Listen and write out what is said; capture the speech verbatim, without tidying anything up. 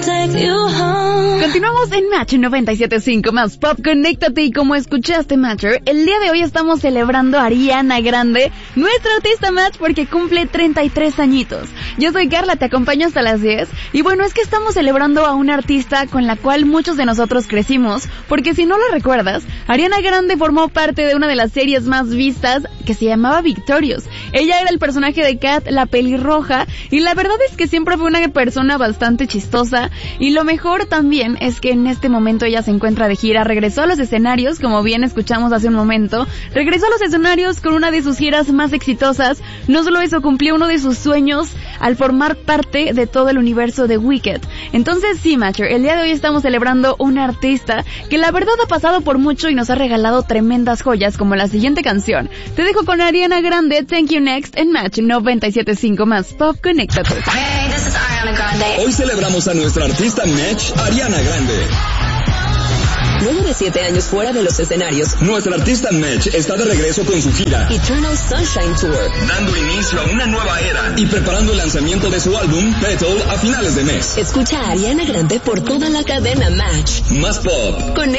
Continuamos en Match noventa y siete punto cinco más Pop, conéctate, y como escuchaste, Matcher, el día de hoy estamos celebrando a Ariana Grande, nuestra artista Match, porque cumple treinta y tres añitos. Yo soy Carla, te acompaño hasta las diez, y bueno, es que estamos celebrando a una artista con la cual muchos de nosotros crecimos, porque si no lo recuerdas, Ariana Grande formó parte de una de las series más vistas que se llamaba Victorious. Ella era el personaje de Kat, la pelirroja, y la verdad es que siempre fue una persona bastante chistosa, y lo mejor también es que en este momento ella se encuentra de gira, regresó a los escenarios, como bien escuchamos hace un momento, regresó a los escenarios con una de sus giras más exitosas. No solo eso, cumplió uno de sus sueños al formar parte de todo el universo de Wicked. Entonces sí, Matcher, el día de hoy estamos celebrando una artista que la verdad ha pasado por mucho y nos ha regalado tremendas joyas como la siguiente canción. Te dejo con Ariana Grande, Thank You Next, en Match noventa y siete punto cinco más Pop, conéctate. Hey, this is Ariana Grande. Hoy celebramos a nuestra artista Match, Ariana Grande. Luego de siete años fuera de los escenarios, nuestra artista Match está de regreso con su gira Eternal Sunshine Tour, dando inicio a una nueva era y preparando el lanzamiento de su álbum Petal a finales de mes. Escucha a Ariana Grande por toda la cadena Match. Más Pop. Con